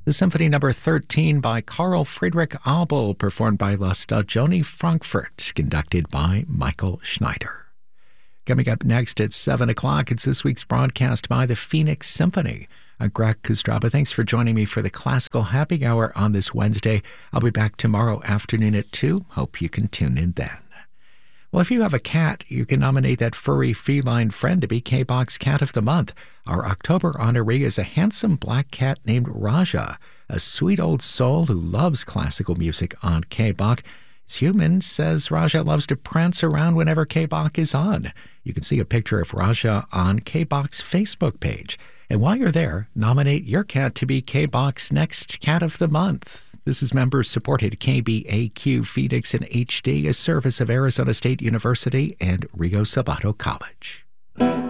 The Symphony No. 13 by Carl Friedrich Abel, performed by La Stagione Frankfurt, conducted by Michael Schneider. Coming up next at 7 o'clock, it's this week's broadcast by the Phoenix Symphony. I'm Greg Kustraba. Thanks for joining me for the Classical Happy Hour on this Wednesday. I'll be back tomorrow afternoon at 2. Hope you can tune in then. Well, if you have a cat, you can nominate that furry feline friend to be K-Box Cat of the Month. Our October honoree is a handsome black cat named Raja, a sweet old soul who loves classical music on K-Box. His human says Raja loves to prance around whenever K-Box is on. You can see a picture of Raja on K-Box Facebook page. And while you're there, nominate your cat to be K-Box Next Cat of the Month. This is member-supported KBAQ Phoenix in HD, a service of Arizona State University and Rio Salado College.